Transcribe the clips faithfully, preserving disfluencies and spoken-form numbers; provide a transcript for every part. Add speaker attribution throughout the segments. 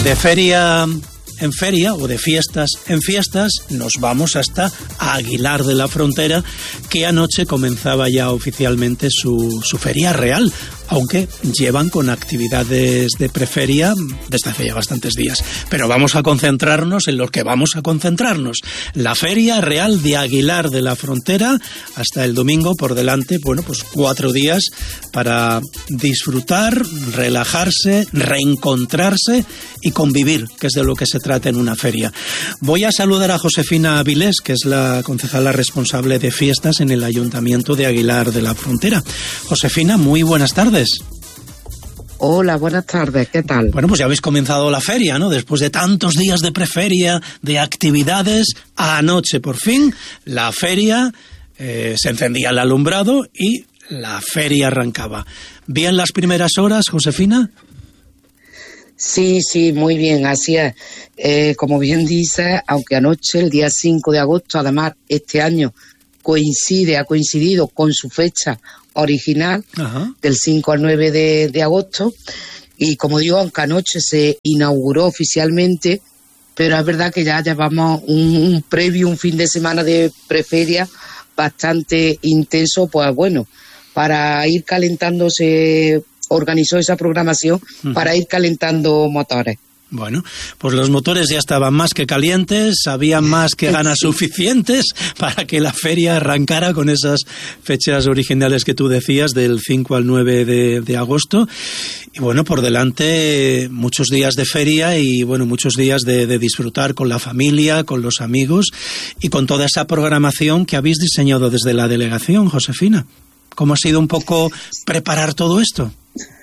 Speaker 1: De feria en feria o de fiestas en fiestas nos vamos hasta Aguilar de la Frontera, que anoche comenzaba ya oficialmente su, su feria real, aunque llevan con actividades de preferia desde hace ya bastantes días. Pero vamos a concentrarnos en lo que vamos a concentrarnos. La Feria Real de Aguilar de la Frontera, hasta el domingo por delante, bueno, pues cuatro días para disfrutar, relajarse, reencontrarse y convivir, que es de lo que se trata en una feria. Voy a saludar a Josefina Avilés, que es la concejala responsable de fiestas en el Ayuntamiento de Aguilar de la Frontera. Josefina, muy buenas tardes.
Speaker 2: Hola, buenas tardes, ¿qué tal?
Speaker 1: Bueno, pues ya habéis comenzado la feria, ¿no? Después de tantos días de preferia, de actividades, anoche por fin la feria, eh, se encendía el alumbrado y la feria arrancaba. ¿Bien las primeras horas, Josefina?
Speaker 2: Sí, sí, muy bien, así es. Eh, como bien dice, aunque anoche, el día cinco de agosto, además este año coincide, ha coincidido con su fecha original, Ajá. del cinco al nueve de, de agosto, y como digo, aunque anoche se inauguró oficialmente, pero es verdad que ya llevamos un, un previo, un fin de semana de preferia bastante intenso, pues bueno, para ir calentándose, organizó esa programación uh-huh. para ir calentando motores.
Speaker 1: Bueno, pues los motores ya estaban más que calientes, había más que ganas sí. suficientes para que la feria arrancara con esas fechas originales que tú decías, del cinco al nueve de, de agosto. Y bueno, por delante muchos días de feria y bueno, muchos días de, de disfrutar con la familia, con los amigos y con toda esa programación que habéis diseñado desde la delegación, Josefina. ¿Cómo ha sido un poco preparar todo esto?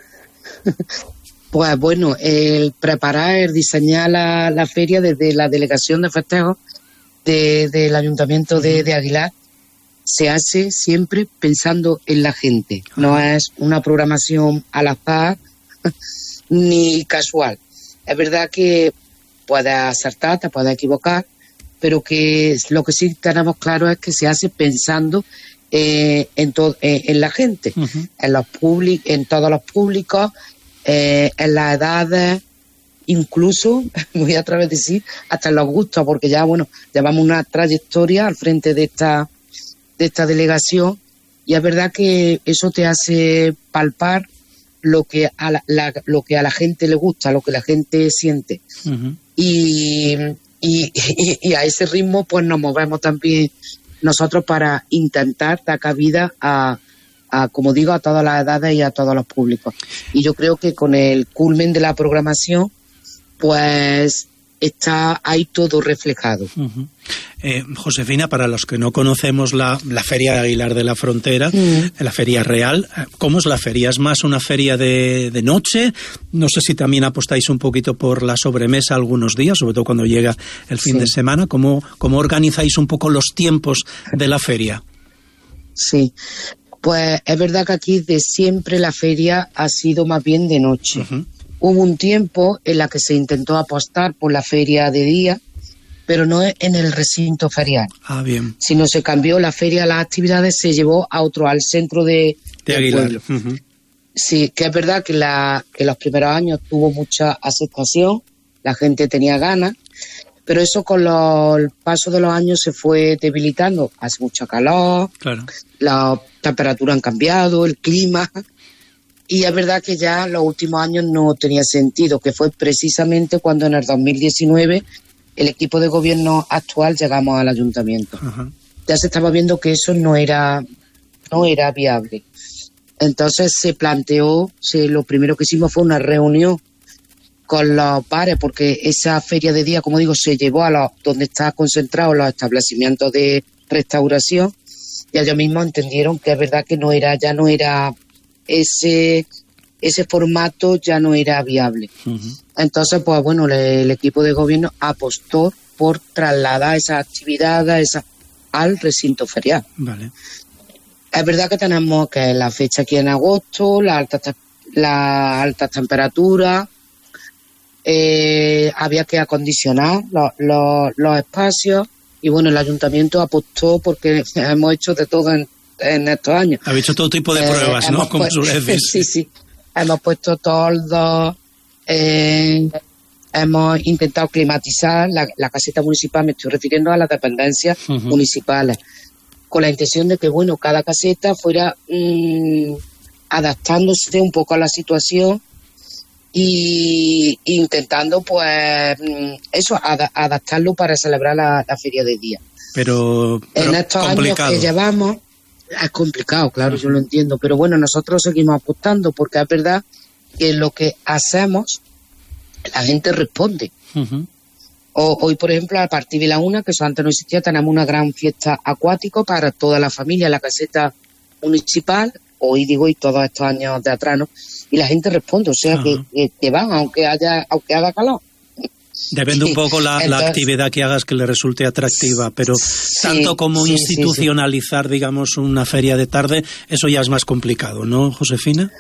Speaker 2: Pues bueno, el preparar, el diseñar la, la feria desde la delegación de festejos de, del Ayuntamiento de, de Aguilar se hace siempre pensando en la gente. No es una programación al azar ni casual. Es verdad que puedes acertar, te puedes equivocar, pero que lo que sí tenemos claro es que se hace pensando eh, en, to, eh, en la gente, uh-huh. en, los public, en todos los públicos, Eh, en las edades, incluso, voy a través de decir, hasta en los gustos, porque ya, bueno, llevamos una trayectoria al frente de esta, de esta delegación, y es verdad que eso te hace palpar lo que a la, la, lo que a la gente le gusta, lo que la gente siente. Uh-huh. y, y, y, y a ese ritmo, pues nos movemos también nosotros para intentar dar cabida a A, como digo, a todas las edades y a todos los públicos. Y yo creo que con el culmen de la programación, pues está ahí todo reflejado.
Speaker 1: Uh-huh. Eh, Josefina, para los que no conocemos la, la Feria de Aguilar de la Frontera, uh-huh. la Feria Real, ¿cómo es la feria? ¿Es más una feria de, de noche? No sé si también apostáis un poquito por la sobremesa algunos días, sobre todo cuando llega el fin sí. de semana. ¿Cómo, cómo organizáis un poco los tiempos de la feria?
Speaker 2: Sí. Pues es verdad que aquí de siempre la feria ha sido más bien de noche. Uh-huh. Hubo un tiempo en la que se intentó apostar por la feria de día, pero no en el recinto ferial.
Speaker 1: Ah, bien.
Speaker 2: Sino se cambió la feria, las actividades se llevó a otro, al centro de,
Speaker 1: de Aguilar. Pueblo. Uh-huh.
Speaker 2: Sí, que es verdad que, la, que los primeros años tuvo mucha aceptación, la gente tenía ganas, pero eso con los, el paso de los años se fue debilitando. Hace mucha calor,
Speaker 1: claro.
Speaker 2: Las temperaturas han cambiado, el clima, y es verdad que ya los últimos años no tenía sentido, que fue precisamente cuando en el dos mil diecinueve el equipo de gobierno actual llegamos al ayuntamiento. Uh-huh. Ya se estaba viendo que eso no era, no era viable. Entonces se planteó, se, lo primero que hicimos fue una reunión con los bares, porque esa feria de día, como digo, se llevó a los, donde están concentrados los establecimientos de restauración, y ellos mismos entendieron que es verdad que no era, ya no era ese, ese formato ya no era viable. Uh-huh. Entonces, pues bueno, le, el equipo de gobierno apostó por trasladar esas actividades esa, al recinto ferial.
Speaker 1: Vale.
Speaker 2: Es verdad que tenemos que la fecha aquí en agosto, las altas la altas temperaturas, eh, había que acondicionar los, los, los espacios. Y bueno, el ayuntamiento apostó porque hemos hecho de todo en, en estos años.
Speaker 1: Habéis hecho todo tipo de eh, pruebas, ¿no? Como suele decir.
Speaker 2: Sí, sí. Hemos puesto toldos, eh, hemos intentado climatizar la, la caseta municipal, me estoy refiriendo a las dependencias uh-huh. municipales, con la intención de que, bueno, cada caseta fuera mmm, adaptándose un poco a la situación y intentando, pues, eso, ad- adaptarlo para celebrar la, la feria de día.
Speaker 1: Pero, pero
Speaker 2: en estos
Speaker 1: complicado.
Speaker 2: años que llevamos, es complicado, claro, uh-huh. yo lo entiendo, pero bueno, nosotros seguimos apostando porque es verdad que lo que hacemos, la gente responde. Uh-huh. O, hoy, por ejemplo, a partir de la una, que eso antes no existía, tenemos una gran fiesta acuática para toda la familia en la caseta municipal, hoy digo, y todos estos años de atrás, ¿no? Y la gente responde, o sea, uh-huh. que, que, que van, aunque haya aunque haga calor.
Speaker 1: Depende un poco la, Entonces, la actividad que hagas que le resulte atractiva, pero sí, tanto como sí, institucionalizar, sí, sí. digamos, una feria de tarde, eso ya es más complicado, ¿no, Josefina?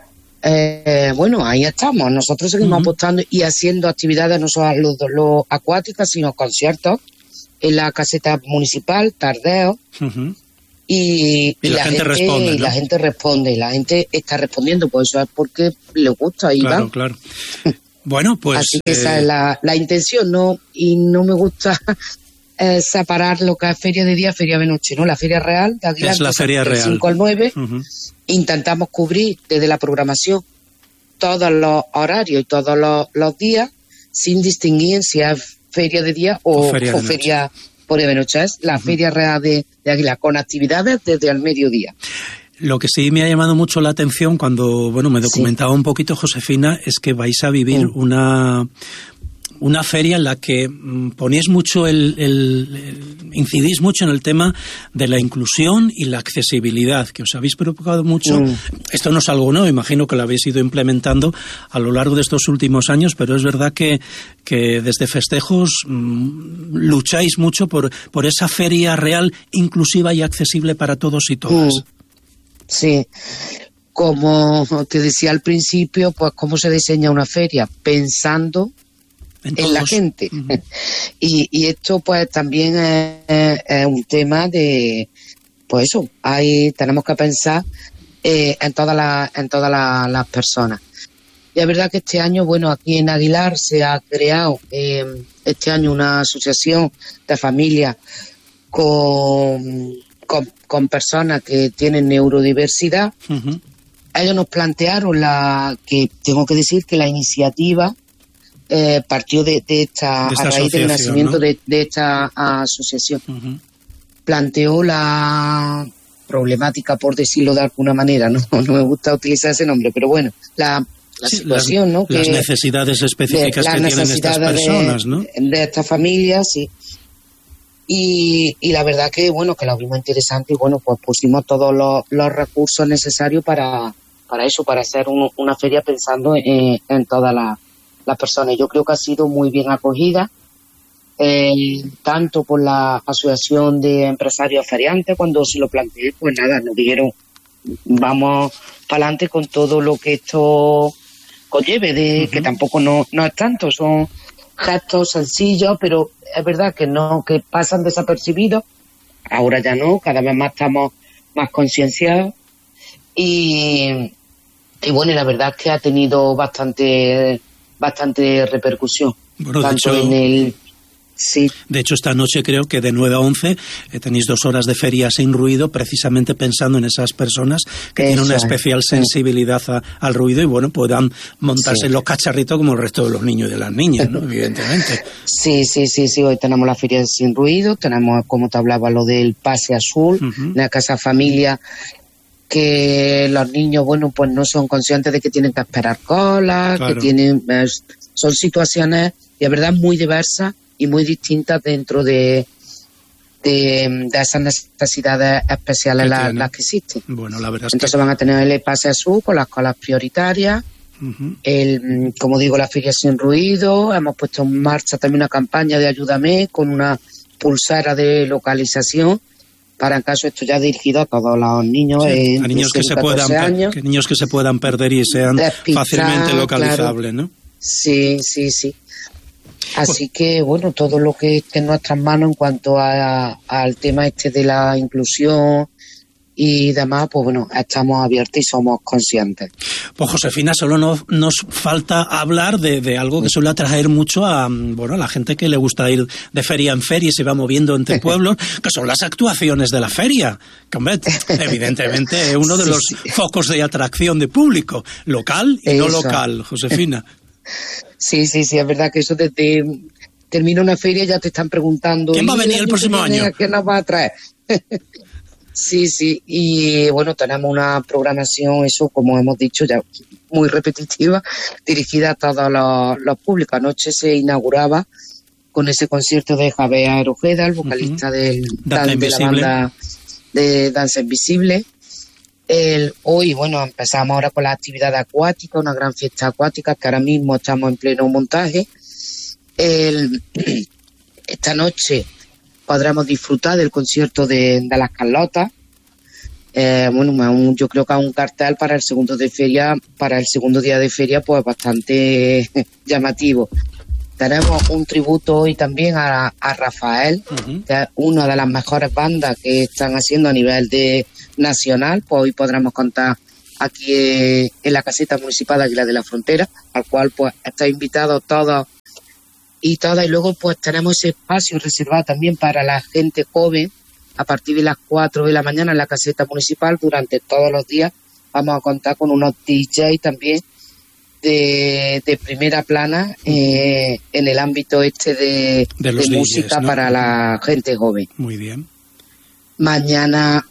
Speaker 2: Eh, bueno, ahí estamos. Nosotros seguimos uh-huh. apostando y haciendo actividades no solo los, los acuáticas, sino conciertos en la caseta municipal, tardeos. Uh-huh. Y, y,
Speaker 1: y la, la gente, gente responde, ¿no?
Speaker 2: Y la gente responde, y la gente está respondiendo, pues eso es porque le gusta y
Speaker 1: claro,
Speaker 2: van.
Speaker 1: Claro, bueno, pues...
Speaker 2: Así que
Speaker 1: eh...
Speaker 2: esa es la, la intención, ¿no? Y no me gusta eh, separar lo que es feria de día, feria de noche, ¿no? La feria real de Aguilar,
Speaker 1: es la feria real.
Speaker 2: Del cinco al nueve,
Speaker 1: uh-huh.
Speaker 2: intentamos cubrir desde la programación todos los horarios y todos los, los días, sin distinguir si es feria de día o,
Speaker 1: o feria,
Speaker 2: o
Speaker 1: de,
Speaker 2: feria
Speaker 1: noche.
Speaker 2: Por de noche. Es la uh-huh. feria real de, de Aguilar, con actividades desde el mediodía.
Speaker 1: Lo que sí me ha llamado mucho la atención cuando, bueno, me documentaba sí. un poquito, Josefina, es que vais a vivir uh. una... una feria en la que mm, ponéis mucho el, el, el incidís mucho en el tema de la inclusión y la accesibilidad, que os habéis preocupado mucho. Mm. Esto no es algo nuevo, imagino que lo habéis ido implementando a lo largo de estos últimos años, pero es verdad que, que desde Festejos mmm, lucháis mucho por, por esa feria real inclusiva y accesible para todos y todas.
Speaker 2: Mm. Sí. Como te decía al principio, pues cómo se diseña una feria, pensando En, en la gente. Uh-huh. y, y esto pues también es, es un tema de, pues eso, hay, tenemos que pensar eh, en todas las en todas las, las personas. Y es verdad que este año, bueno, aquí en Aguilar se ha creado eh, este año una asociación de familias con, con, con personas que tienen neurodiversidad. Uh-huh. Ellos nos plantearon la que, tengo que decir que la iniciativa Eh, partió de, de esta,
Speaker 1: de esta
Speaker 2: a raíz del nacimiento, ¿no? de, de esta asociación. Uh-huh. Planteó la problemática, por decirlo de alguna manera, no, no me gusta utilizar ese nombre, pero bueno, la, la sí, situación,
Speaker 1: las,
Speaker 2: ¿no?
Speaker 1: Las
Speaker 2: que,
Speaker 1: necesidades específicas
Speaker 2: de,
Speaker 1: que tienen estas personas,
Speaker 2: de,
Speaker 1: ¿no?
Speaker 2: De estas familias, sí. Y, y la verdad que, bueno, que lo vimos interesante y, bueno, pues pusimos todos los, los recursos necesarios para, para eso, para hacer un, una feria pensando en, en todas las las personas. Yo creo que ha sido muy bien acogida, eh, tanto por la Asociación de Empresarios Feriantes. Cuando se lo planteé, pues nada, nos dijeron vamos para adelante con todo lo que esto conlleve, de uh-huh. que tampoco no, no es tanto, son gestos sencillos, pero es verdad que no, que pasan desapercibidos. Ahora ya no, cada vez más estamos más concienciados y, y bueno, y la verdad es que ha tenido bastante bastante repercusión.
Speaker 1: Bueno,
Speaker 2: tanto
Speaker 1: de hecho,
Speaker 2: en el sí.
Speaker 1: De hecho, esta noche creo que de nueve a once eh, tenéis dos horas de feria sin ruido, precisamente pensando en esas personas que Eso tienen una especial sensibilidad a, al ruido y, bueno, puedan montarse sí. en los cacharritos como el resto de los niños y de las niñas, ¿no? Evidentemente.
Speaker 2: Sí, sí, sí, sí. Hoy tenemos la feria sin ruido, tenemos, como te hablaba, lo del pase azul, uh-huh. la Casa Familia, que los niños, bueno, pues no son conscientes de que tienen que esperar colas, claro. que tienen, eh, son situaciones, de verdad, muy diversas y muy distintas dentro de, de, de esas necesidades especiales las, las que existen.
Speaker 1: Bueno, la verdad es
Speaker 2: Entonces
Speaker 1: que...
Speaker 2: van a tener el pase azul con las colas prioritarias, uh-huh. el, como digo, la feria sin ruido, hemos puesto en marcha también una campaña de Ayúdame con una pulsera de localización, para en caso esto ya dirigido a todos los niños,
Speaker 1: sí,
Speaker 2: eh,
Speaker 1: a niños que se puedan
Speaker 2: años.
Speaker 1: Que niños que se puedan perder y sean Despistar, fácilmente localizables, claro. ¿no?
Speaker 2: Sí, sí, sí. Así pues, que bueno, todo lo que esté en nuestras manos en cuanto a, a, al tema este de la inclusión y demás, pues bueno, estamos abiertos y somos conscientes.
Speaker 1: Pues Josefina, solo nos, nos falta hablar de, de algo que suele atraer mucho a, bueno, a la gente que le gusta ir de feria en feria y se va moviendo entre pueblos, que son las actuaciones de la feria, que hombre, evidentemente es uno de los sí, sí. focos de atracción de público, local y eso. No local, Josefina.
Speaker 2: Sí, sí, sí, es verdad que eso desde termina una feria ya te están preguntando
Speaker 1: ¿quién va a venir el próximo año?
Speaker 2: ¿Qué nos va a traer? Sí, sí, y bueno, tenemos una programación, eso como hemos dicho ya, muy repetitiva, dirigida a todos los, los públicos. Anoche se inauguraba con ese concierto de Javier Ojeda, el vocalista uh-huh. del, dan, de la banda de Danza Invisible. El, hoy, bueno, empezamos ahora con la actividad acuática, una gran fiesta acuática que ahora mismo estamos en pleno montaje. El, esta noche podremos disfrutar del concierto de, de las Carlotas. Eh, bueno, un, yo creo que es un cartel para el segundo de feria, para el segundo día de feria, pues bastante llamativo. Tenemos un tributo hoy también a, a Rafael, uh-huh. que es una de las mejores bandas que están haciendo a nivel de nacional. Pues hoy podremos contar aquí eh, en la caseta municipal de Aguilar de la Frontera, al cual pues está invitado todos y todas, y luego pues tenemos ese espacio reservado también para la gente joven a partir de las cuatro de la mañana en la caseta municipal. Durante todos los días vamos a contar con unos D J también de, de primera plana eh, en el ámbito este de, de, de música, ¿no? Para la gente joven.
Speaker 1: Muy bien.
Speaker 2: Mañana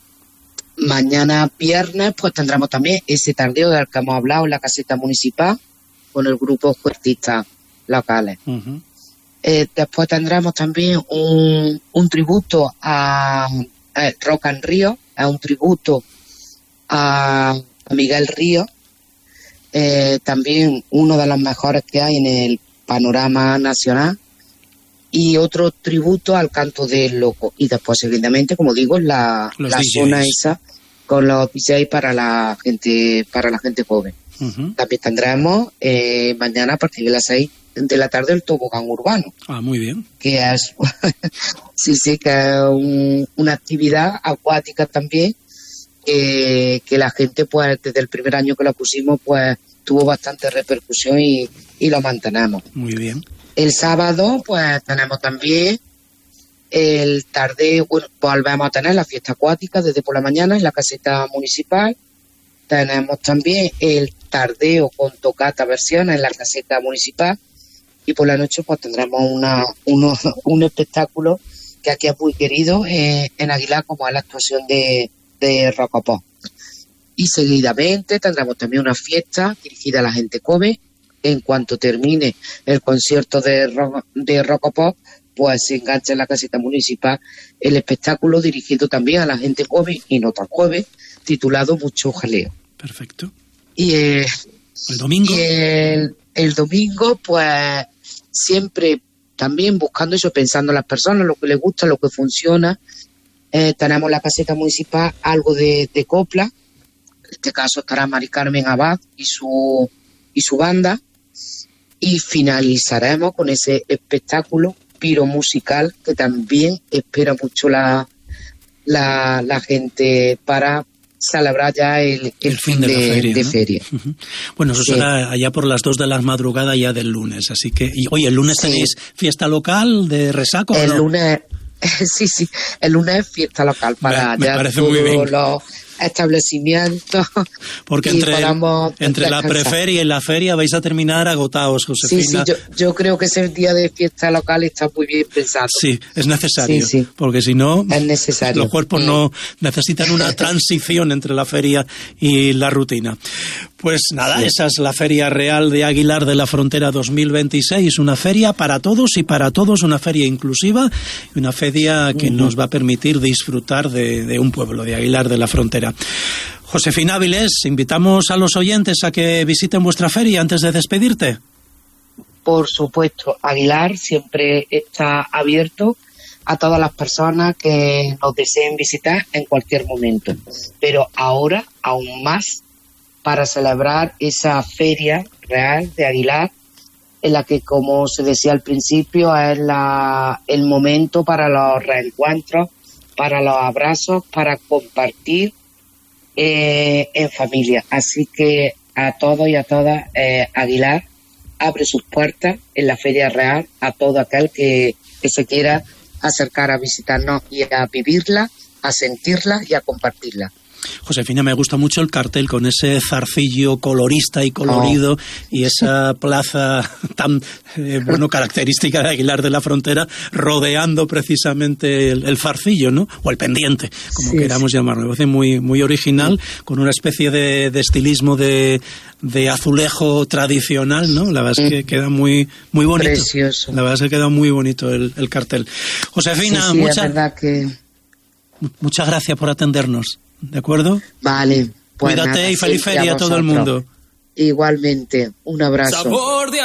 Speaker 2: mañana viernes pues tendremos también ese tardeo del que hemos hablado en la caseta municipal con el grupo Juertistas locales. Uh-huh. Eh, después tendremos también un, un tributo a, a Rock and Río, a un tributo a, a Miguel Río, eh, también uno de los mejores que hay en el panorama nacional, y otro tributo al canto del loco. Y después, evidentemente, como digo, la, la zona esa con los D Js para la gente, para la gente joven. Uh-huh. También tendremos eh, mañana a partir de las seis de la tarde el tobogán urbano.
Speaker 1: Ah, muy bien.
Speaker 2: Que es, sí, sí, que es un, una actividad acuática también, eh, que la gente, pues, desde el primer año que la pusimos, pues, tuvo bastante repercusión y, y lo mantenemos.
Speaker 1: Muy bien.
Speaker 2: El sábado, pues, tenemos también el tardeo, bueno, volvemos a tener la fiesta acuática desde por la mañana en la caseta municipal. Tenemos también el tardeo con tocata versiones en la caseta municipal. Y por la noche pues tendremos una, uno, un espectáculo que aquí es muy querido eh, en Aguilar, como es la actuación de, de Rocopop. Y seguidamente tendremos también una fiesta dirigida a la gente joven. En cuanto termine el concierto de, ro- de Rocopop, pues se engancha en la caseta municipal el espectáculo dirigido también a la gente joven y no tan joven, titulado Mucho Jaleo.
Speaker 1: Perfecto.
Speaker 2: Y eh,
Speaker 1: el domingo.
Speaker 2: Y el, el domingo, pues siempre también buscando eso, pensando en las personas, lo que les gusta, lo que funciona. Eh, tenemos la caseta municipal, algo de, de copla. En este caso estará Mari Carmen Abad y su, y su banda. Y finalizaremos con ese espectáculo piromusical que también espera mucho la, la, la gente para celebrar ya el, el,
Speaker 1: el fin, fin de, de, la feria,
Speaker 2: de
Speaker 1: ¿no?
Speaker 2: feria.
Speaker 1: Uh-huh. Bueno, eso sí. Será allá por las dos de la madrugada ya del lunes, así que... Y, oye, ¿el lunes sí. tenéis fiesta local de resaco?
Speaker 2: El
Speaker 1: ¿no?
Speaker 2: lunes... Sí, sí, el lunes es fiesta local para
Speaker 1: me, me
Speaker 2: ya
Speaker 1: parece
Speaker 2: todos
Speaker 1: muy bien.
Speaker 2: los establecimientos.
Speaker 1: Porque entre, entre la preferia y la feria vais a terminar agotados, Josefina.
Speaker 2: Sí, sí, yo, yo creo que ese día de fiesta local está muy bien pensado.
Speaker 1: Sí, es necesario,
Speaker 2: sí, sí.
Speaker 1: porque si no,
Speaker 2: es necesario.
Speaker 1: los cuerpos mm. no necesitan una transición entre la feria y la rutina. Pues nada, sí. Esa es la Feria Real de Aguilar de la Frontera dos mil veintiséis, una feria para todos y para todos, una feria inclusiva y una feria que uh-huh. nos va a permitir disfrutar de, de un pueblo, de Aguilar de la Frontera. Josefina Áviles, invitamos a los oyentes a que visiten vuestra feria antes de despedirte.
Speaker 2: Por supuesto, Aguilar siempre está abierto a todas las personas que nos deseen visitar en cualquier momento, pero ahora aún más para celebrar esa feria real de Aguilar, en la que, como se decía al principio, es la, el momento para los reencuentros para los abrazos, para compartir eh, en familia. Así que a todos y a todas, eh, Aguilar abre sus puertas en la Feria Real a todo aquel que, que se quiera acercar a visitarnos y a vivirla, a sentirla y a compartirla.
Speaker 1: Josefina, me gusta mucho el cartel con ese zarcillo colorista y colorido, oh. y esa plaza tan eh, bueno característica de Aguilar de la Frontera, rodeando precisamente el, el zarcillo, ¿no? O el pendiente, como sí, queramos sí. llamarlo. Me parece muy, muy original, sí. con una especie de, de estilismo de, de azulejo tradicional, ¿no? La verdad es que queda muy, muy bonito.
Speaker 2: Precioso.
Speaker 1: La verdad es que queda muy bonito el, el cartel. Josefina,
Speaker 2: sí, sí,
Speaker 1: muchas,
Speaker 2: es verdad que...
Speaker 1: muchas gracias por atendernos. ¿De acuerdo?
Speaker 2: Vale.
Speaker 1: Pues cuídate nada, y feliz feria a todo el mundo.
Speaker 2: Igualmente. Un abrazo.